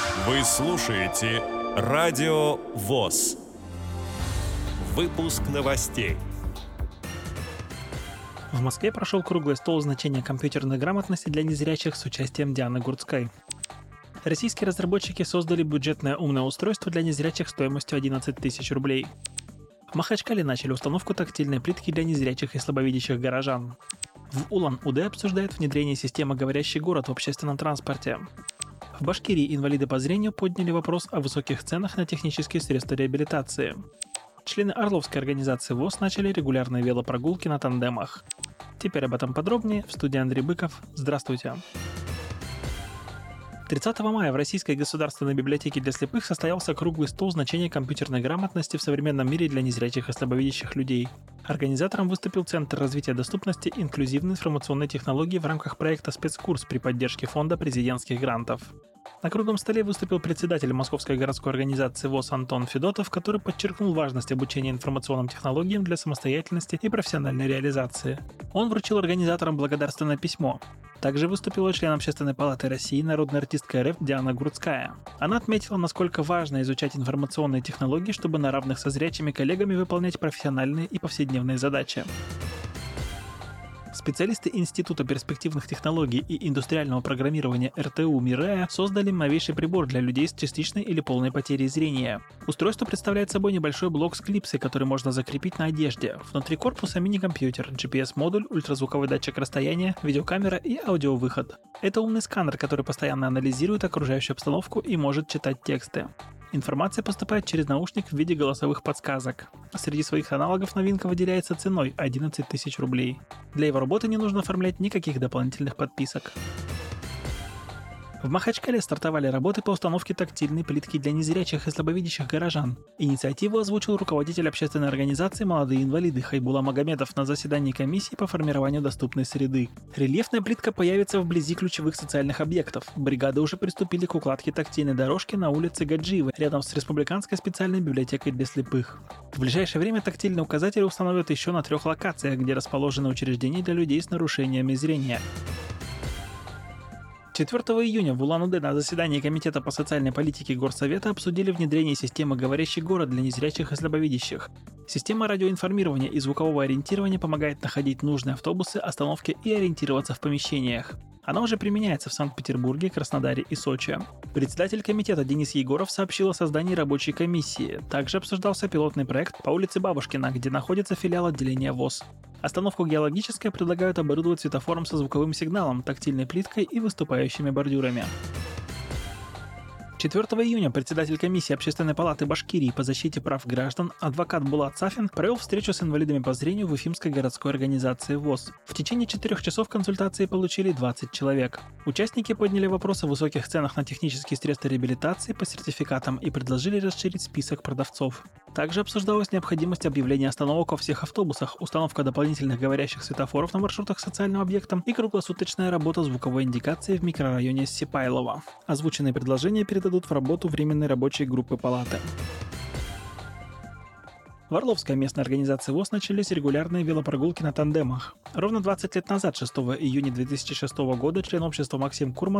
Вы слушаете Радио ВОС. Выпуск новостей. В Москве прошел круглый стол значения компьютерной грамотности для незрячих с участием Дианы Гурцкой. Российские разработчики создали бюджетное умное устройство для незрячих стоимостью 11 тысяч рублей. В Махачкале начали установку тактильной плитки для незрячих и слабовидящих горожан. В Улан-Удэ обсуждают внедрение системы «Говорящий город» в общественном транспорте. В Башкирии инвалиды по зрению подняли вопрос о высоких ценах на технические средства реабилитации. Члены Орловской организации ВОС начали регулярные велопрогулки на тандемах. Теперь об этом подробнее. В студии Андрей Быков. Здравствуйте. 30 мая в Российской государственной библиотеке для слепых состоялся круглый стол значения компьютерной грамотности в современном мире для незрячих и слабовидящих людей. Организатором выступил Центр развития доступности инклюзивной информационной технологии в рамках проекта «Спецкурс» при поддержке Фонда президентских грантов. На круглом столе выступил председатель Московской городской организации ВОС Антон Федотов, который подчеркнул важность обучения информационным технологиям для самостоятельности и профессиональной реализации. Он вручил организаторам благодарственное письмо. Также выступила член Общественной палаты России, народная артистка РФ Диана Гурцкая. Она отметила, насколько важно изучать информационные технологии, чтобы на равных со зрячими коллегами выполнять профессиональные и повседневные задачи. Специалисты Института перспективных технологий и индустриального программирования РТУ «Мирея» создали новейший прибор для людей с частичной или полной потерей зрения. Устройство представляет собой небольшой блок с клипсой, который можно закрепить на одежде. Внутри корпуса мини-компьютер, GPS-модуль, ультразвуковой датчик расстояния, видеокамера и аудиовыход. Это умный сканер, который постоянно анализирует окружающую обстановку и может читать тексты. Информация поступает через наушник в виде голосовых подсказок. Среди своих аналогов новинка выделяется ценой 11 тысяч рублей. Для его работы не нужно оформлять никаких дополнительных подписок. В Махачкале стартовали работы по установке тактильной плитки для незрячих и слабовидящих горожан. Инициативу озвучил руководитель общественной организации «Молодые инвалиды» Хайбула Магомедов на заседании комиссии по формированию доступной среды. Рельефная плитка появится вблизи ключевых социальных объектов. Бригады уже приступили к укладке тактильной дорожки на улице Гаджиевой, рядом с Республиканской специальной библиотекой для слепых. В ближайшее время тактильные указатели установят еще на 3 локациях, где расположены учреждения для людей с нарушениями зрения. 4 июня в Улан-Удэ на заседании Комитета по социальной политике Горсовета обсудили внедрение системы «Говорящий город» для незрячих и слабовидящих. Система радиоинформирования и звукового ориентирования помогает находить нужные автобусы, остановки и ориентироваться в помещениях. Она уже применяется в Санкт-Петербурге, Краснодаре и Сочи. Председатель комитета Денис Егоров сообщил о создании рабочей комиссии. Также обсуждался пилотный проект по улице Бабушкина, где находится филиал отделения ВОС. Остановку «Геологическая» предлагают оборудовать светофором со звуковым сигналом, тактильной плиткой и выступающими бордюрами. 4 июня председатель комиссии Общественной палаты Башкирии по защите прав граждан адвокат Булат Сафин провел встречу с инвалидами по зрению в Уфимской городской организации ВОС. В течение 4 часов консультации получили 20 человек. Участники подняли вопрос о высоких ценах на технические средства реабилитации по сертификатам и предложили расширить список продавцов. Также обсуждалась необходимость объявления остановок во всех автобусах, установка дополнительных говорящих светофоров на маршрутах с социальным объектом и круглосуточная работа звуковой индикации в микрорайоне Сипайлово. Озвученные предложения передадут в работу Временной рабочей группы палаты. В Орловской местной организации ВОС начались регулярные велопрогулки на тандемах. Ровно 20 лет назад, 6 июня 2006 года, член общества Максим Курман